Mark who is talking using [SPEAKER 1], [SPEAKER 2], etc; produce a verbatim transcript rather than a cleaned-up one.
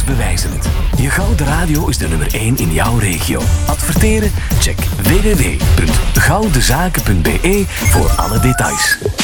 [SPEAKER 1] Cijfers bewijzen het. Je Gouden Radio is de nummer één in jouw regio. Adverteren? Check w w w punt goudenzaken punt b e voor alle details.